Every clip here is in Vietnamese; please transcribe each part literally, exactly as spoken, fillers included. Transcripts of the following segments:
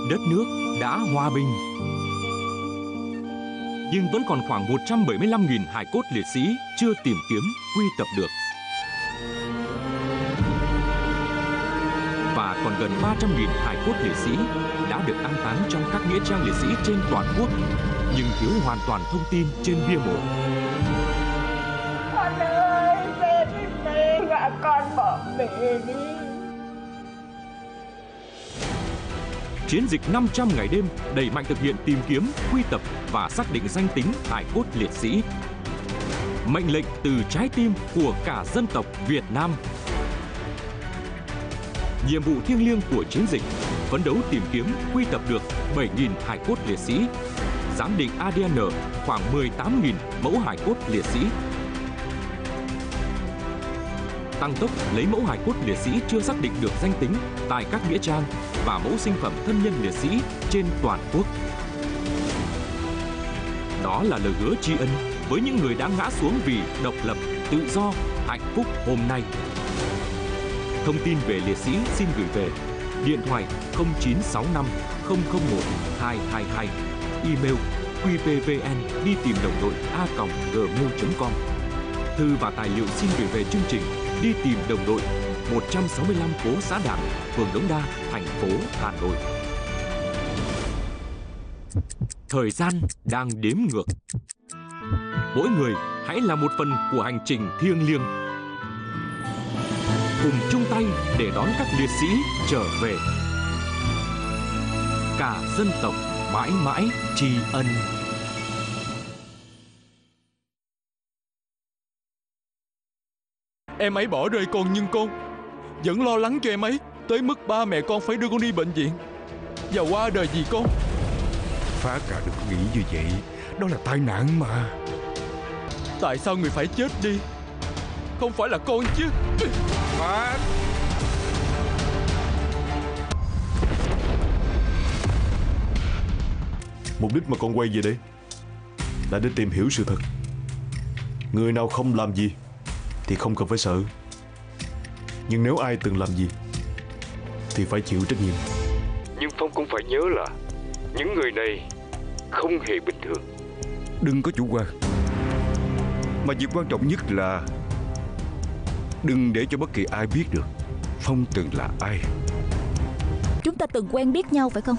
đất nước đã hòa bình. Nhưng vẫn còn khoảng một trăm bảy mươi lăm nghìn hài cốt liệt sĩ chưa tìm kiếm, quy tập được. Và còn gần ba trăm nghìn hài cốt liệt sĩ đã được an táng trong các nghĩa trang liệt sĩ trên toàn quốc, nhưng thiếu hoàn toàn thông tin trên bia mộ. Con ơi, về đi mẹ, gả con bỏ mẹ đi. Chiến dịch năm trăm ngày đêm đẩy mạnh thực hiện tìm kiếm, quy tập và xác định danh tính hài cốt liệt sĩ. Mệnh lệnh từ trái tim của cả dân tộc Việt Nam. Nhiệm vụ thiêng liêng của chiến dịch phấn đấu tìm kiếm, quy tập được bảy nghìn hài cốt liệt sĩ, giám định a đê en khoảng mười tám nghìn mẫu hài cốt liệt sĩ. Tăng tốc lấy mẫu hài cốt liệt sĩ chưa xác định được danh tính tại các nghĩa trang và mẫu sinh phẩm thân nhân liệt sĩ trên toàn quốc. Đó là lời hứa tri ân với những người đã ngã xuống vì độc lập, tự do, hạnh phúc hôm nay. Thông tin về liệt sĩ xin gửi về điện thoại không chín sáu năm không không một hai hai hai, email quy pê vê en đi tìm đồng đội a còng gmail chấm com. Thư và tài liệu xin gửi về chương trình Đi tìm đồng đội, một trăm sáu mươi lăm phố Xã Đảng, phường Đống Đa, thành phố Hà Nội. Thời gian đang đếm ngược. Mỗi người hãy là một phần của hành trình thiêng liêng. Cùng chung tay để đón các liệt sĩ trở về. Cả dân tộc mãi mãi tri ân. Em ấy bỏ rơi con nhưng con vẫn lo lắng cho em ấy, tới mức ba mẹ con phải đưa con đi bệnh viện. Và qua đời vì con. Phá cả đừng có nghĩ như vậy, đó là tai nạn mà. Tại sao người phải chết đi? Không phải là con chứ. Phá. Mục đích mà con quay về đây là để tìm hiểu sự thật. Người nào không làm gì thì không cần phải sợ. Nhưng nếu ai từng làm gì thì phải chịu trách nhiệm. Nhưng Phong cũng phải nhớ là những người này không hề bình thường. Đừng có chủ quan. Mà việc quan trọng nhất là đừng để cho bất kỳ ai biết được Phong từng là ai. Chúng ta từng quen biết nhau phải không?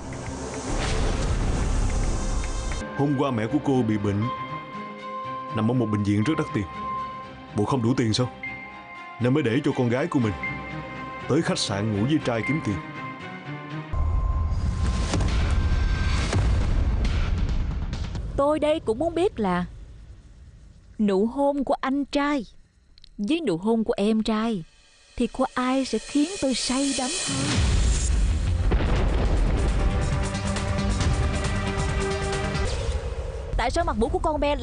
Hôm qua mẹ của cô bị bệnh, nằm ở một bệnh viện rất đắt tiền. Bộ không đủ tiền sao, nên mới để cho con gái của mình tới khách sạn ngủ với trai kiếm tiền. Tôi đây cũng muốn biết là nụ hôn của anh trai với nụ hôn của em trai thì có ai sẽ khiến tôi say đắm hơn? Tại sao mặt mũi của con bé